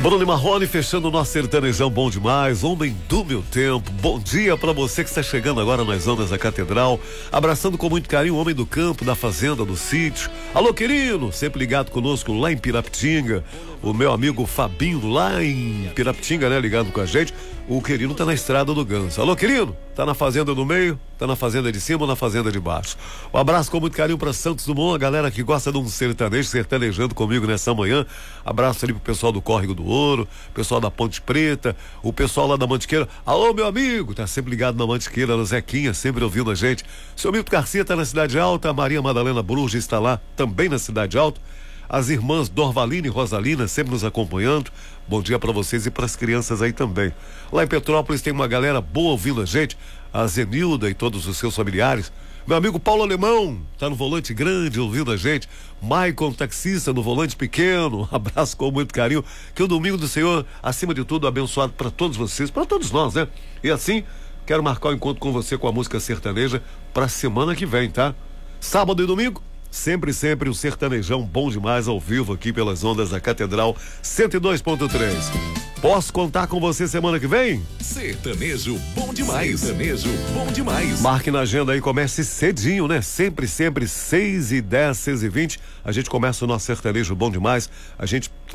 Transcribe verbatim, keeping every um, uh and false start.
Bruno Marrone fechando o nosso sertanejão bom demais, homem do meu tempo. Bom dia pra você que está chegando agora nas ondas da Catedral, abraçando com muito carinho o homem do campo, da fazenda, do sítio. Alô, querido, sempre ligado conosco lá em Pirapitinga. O meu amigo Fabinho lá em Pirapitinga, né, ligado com a gente. O querido tá na estrada do Ganso. Alô, querido, tá na fazenda do meio, tá na fazenda de cima ou na fazenda de baixo? Um abraço com muito carinho pra Santos Dumont, a galera que gosta de um sertanejo, sertanejando comigo nessa manhã. Abraço ali pro pessoal do Córrego do Ouro, pessoal da Ponte Preta, o pessoal lá da Mantiqueira. Alô, meu amigo, tá sempre ligado na Mantiqueira, no Zequinha, sempre ouvindo a gente. Seu Milton Garcia tá na Cidade Alta, a Maria Madalena Bruja está lá também na Cidade Alta. As irmãs Dorvalina e Rosalina sempre nos acompanhando. Bom dia para vocês e para as crianças aí também. Lá em Petrópolis tem uma galera boa ouvindo a gente. A Zenilda e todos os seus familiares. Meu amigo Paulo Alemão tá no volante grande ouvindo a gente. Maicon, taxista, no volante pequeno. Um abraço com muito carinho. Que o domingo do Senhor, acima de tudo, abençoado para todos vocês, para todos nós, né? E assim, quero marcar o um encontro com você com a música sertaneja para semana que vem, tá? Sábado e domingo. Sempre, sempre o sertanejão bom demais ao vivo aqui pelas ondas da Catedral cento e dois ponto três. Posso contar com você semana que vem? Sertanejo bom demais. Sertanejo bom demais. Marque na agenda aí, comece cedinho, né? Sempre, sempre, seis e dez, seis e vinte. A gente começa o nosso sertanejo bom demais. A gente